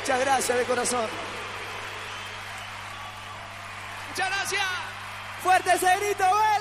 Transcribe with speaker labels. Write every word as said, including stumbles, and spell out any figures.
Speaker 1: Muchas gracias de corazón.
Speaker 2: Muchas gracias.
Speaker 1: Fuerte ese grito, güey.